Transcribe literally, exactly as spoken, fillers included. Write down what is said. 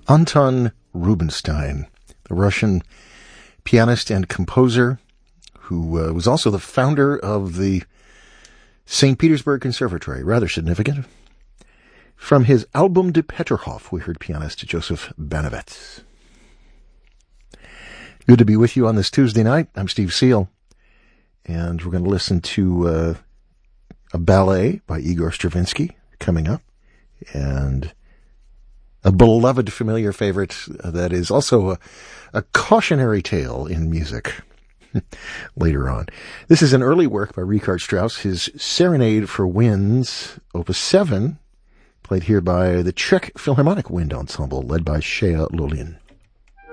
Anton Rubinstein, the Russian pianist and composer who uh, was also the founder of the Saint Petersburg Conservatory, rather significant. From his album De Peterhof, we heard pianist Joseph Banovets. Good to be with you on this Tuesday night. I'm Steve Seal, and we're going to listen to uh, a ballet by Igor Stravinsky coming up, and a beloved familiar favorite that is also a, a cautionary tale in music later on. This is an early work by Richard Strauss, his Serenade for Winds, Opus seven, played here by the Czech Philharmonic Wind Ensemble, led by Shea Lolin.